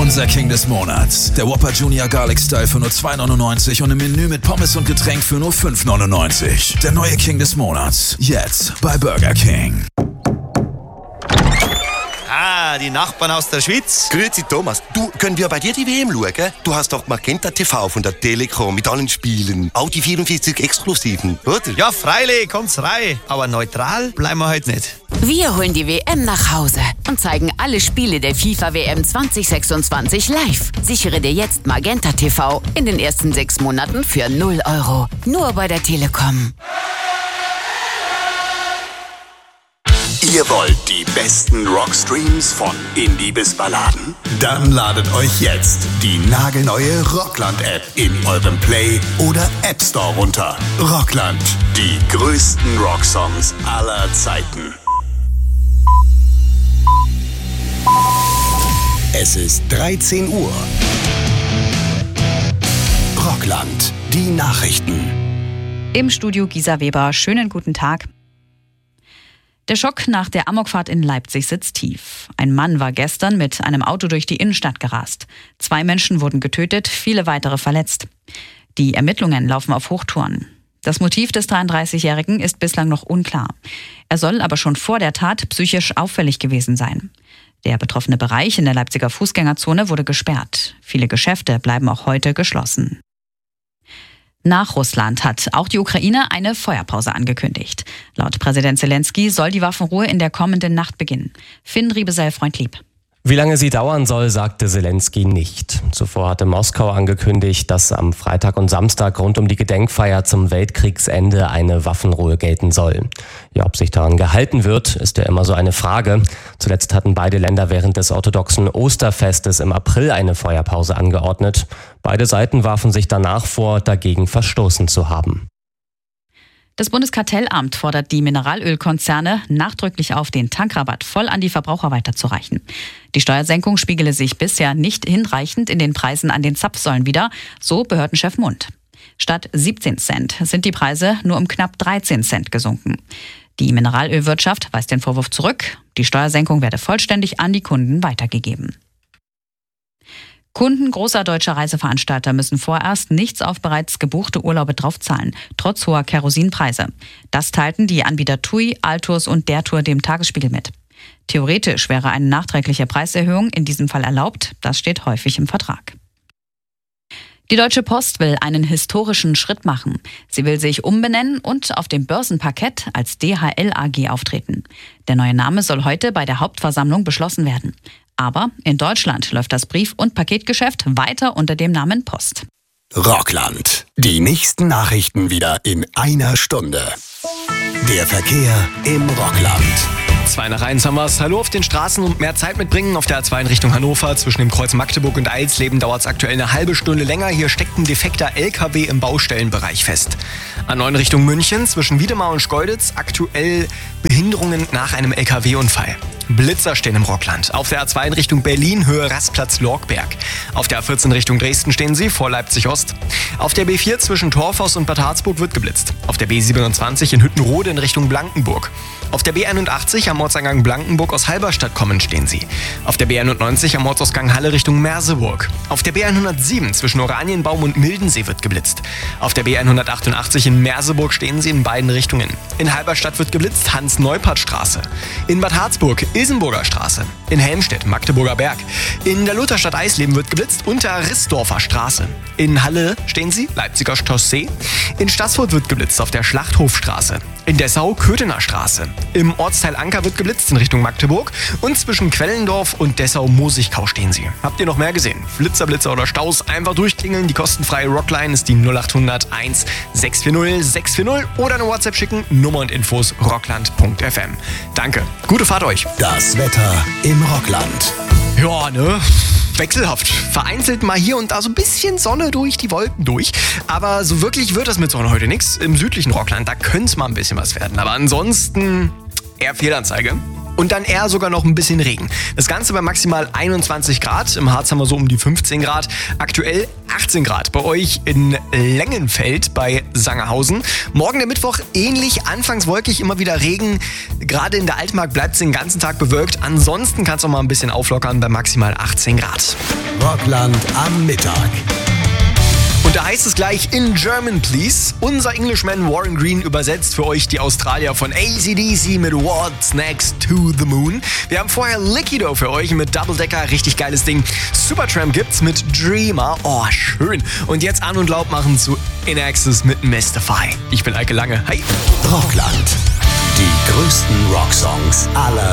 Unser King des Monats. Der Whopper Junior Garlic Style für nur 2,99 und im Menü mit Pommes und Getränk für nur 5,99. Der neue King des Monats. Jetzt bei Burger King. Ah, die Nachbarn aus der Schweiz. Grüezi Thomas. Du, können wir bei dir die WM schauen? Du hast doch Magenta TV von der Telekom mit allen Spielen. Auch die 44 Exklusiven, oder? Ja, freilich, kommt's rein. Aber neutral bleiben wir heute nicht. Wir holen die WM nach Hause und zeigen alle Spiele der FIFA-WM 2026 live. Sichere dir jetzt Magenta TV in den ersten 6 Monaten für 0 €. Nur bei der Telekom. Ihr wollt die besten Rockstreams von Indie bis Balladen? Dann ladet euch jetzt die nagelneue Rockland-App in eurem Play- oder App Store runter. Rockland, die größten Rocksongs aller Zeiten. Es ist 13 Uhr. Rockland, die Nachrichten. Im Studio Gisa Weber, schönen guten Tag. Der Schock nach der Amokfahrt in Leipzig sitzt tief. Ein Mann war gestern mit einem Auto durch die Innenstadt gerast. 2 Menschen wurden getötet, viele weitere verletzt. Die Ermittlungen laufen auf Hochtouren. Das Motiv des 33-Jährigen ist bislang noch unklar. Er soll aber schon vor der Tat psychisch auffällig gewesen sein. Der betroffene Bereich in der Leipziger Fußgängerzone wurde gesperrt. Viele Geschäfte bleiben auch heute geschlossen. Nach Russland hat auch die Ukraine eine Feuerpause angekündigt. Laut Präsident Zelensky soll die Waffenruhe in der kommenden Nacht beginnen. Finn Riebesell-Freundlieb. Wie lange sie dauern soll, sagte Zelensky nicht. Zuvor hatte Moskau angekündigt, dass am Freitag und Samstag rund um die Gedenkfeier zum Weltkriegsende eine Waffenruhe gelten soll. Ja, ob sich daran gehalten wird, ist ja immer so eine Frage. Zuletzt hatten beide Länder während des orthodoxen Osterfestes im April eine Feuerpause angeordnet. Beide Seiten warfen sich danach vor, dagegen verstoßen zu haben. Das Bundeskartellamt fordert die Mineralölkonzerne nachdrücklich auf, den Tankrabatt voll an die Verbraucher weiterzureichen. Die Steuersenkung spiegele sich bisher nicht hinreichend in den Preisen an den Zapfsäulen wider, so Behördenchef Mund. Statt 17 Cent sind die Preise nur um knapp 13 Cent gesunken. Die Mineralölwirtschaft weist den Vorwurf zurück, die Steuersenkung werde vollständig an die Kunden weitergegeben. Kunden großer deutscher Reiseveranstalter müssen vorerst nichts auf bereits gebuchte Urlaube draufzahlen, trotz hoher Kerosinpreise. Das teilten die Anbieter TUI, Altours und der Tour dem Tagesspiegel mit. Theoretisch wäre eine nachträgliche Preiserhöhung in diesem Fall erlaubt, das steht häufig im Vertrag. Die Deutsche Post will einen historischen Schritt machen. Sie will sich umbenennen und auf dem Börsenparkett als DHL AG auftreten. Der neue Name soll heute bei der Hauptversammlung beschlossen werden. Aber in Deutschland läuft das Brief- und Paketgeschäft weiter unter dem Namen Post. Rockland, die nächsten Nachrichten wieder in einer Stunde. Der Verkehr im Rockland. 2 nach 1 haben wir's. Hallo auf den Straßen und mehr Zeit mitbringen. Auf der A2 in Richtung Hannover zwischen dem Kreuz Magdeburg und Eilsleben dauert es aktuell eine halbe Stunde länger. Hier steckt ein defekter LKW im Baustellenbereich fest. A9 Richtung München zwischen Wiedemar und Schkeuditz aktuell Behinderungen nach einem LKW-Unfall. Blitzer stehen im Rockland. Auf der A2 in Richtung Berlin, Höhe Rastplatz Lorgberg. Auf der A14 Richtung Dresden stehen sie, vor Leipzig-Ost. Auf der B4 zwischen Torfhaus und Bad Harzburg wird geblitzt. Auf der B27 in Hüttenrode in Richtung Blankenburg. Auf der B81 am Ortseingang Blankenburg aus Halberstadt kommen stehen sie. Auf der B91 am Ortsausgang Halle Richtung Merseburg. Auf der B107 zwischen Oranienbaum und Mildensee wird geblitzt. Auf der B188 in Merseburg stehen sie in beiden Richtungen. In Halberstadt wird geblitzt, Hans-Neupert-Straße. In Bad Harzburg Ilsenburger Straße. In Helmstedt Magdeburger Berg. In der Lutherstadt Eisleben wird geblitzt, unter Rissdorfer Straße. In Halle stehen sie, Leipziger Chaussee. In Stassfurt wird geblitzt auf der Schlachthofstraße. In Dessau Köthener Straße. Im Ortsteil Anker wird geblitzt in Richtung Magdeburg. Und zwischen Quellendorf und Dessau-Mosigkau stehen sie. Habt ihr noch mehr gesehen? Flitzer, Blitzer oder Staus? Einfach durchklingeln. Die kostenfreie Rockline ist die 0800 1 640 640 oder eine WhatsApp schicken. Nummer und Infos rockland.fm. Danke. Gute Fahrt euch. Das Wetter im Rockland. Ja, ne? Wechselhaft. Vereinzelt mal hier und da so ein bisschen Sonne durch die Wolken durch. Aber so wirklich wird das mit Sonne heute nichts. Im südlichen Rockland, da könnte es mal ein bisschen was werden. Aber ansonsten eher Fehlanzeige. Und dann eher sogar noch ein bisschen Regen. Das Ganze bei maximal 21 Grad. Im Harz haben wir so um die 15 Grad. Aktuell 18 Grad bei euch in Lengenfeld bei Sangerhausen. Morgen der Mittwoch ähnlich, anfangs wolkig, immer wieder Regen. Gerade in der Altmark bleibt es den ganzen Tag bewölkt. Ansonsten kann es noch mal ein bisschen auflockern bei maximal 18 Grad. Rockland am Mittag. Und da heißt es gleich in German, please. Unser Englishman Warren Green übersetzt für euch die Australier von AC/DC mit What's Next to the Moon. Wir haben vorher Licky Doe für euch mit Double Decker, richtig geiles Ding. Supertramp gibt's mit Dreamer, oh schön. Und jetzt An und Laut machen zu In Access mit Mystify. Ich bin Eike Lange, hi. Rockland, die größten Rocksongs aller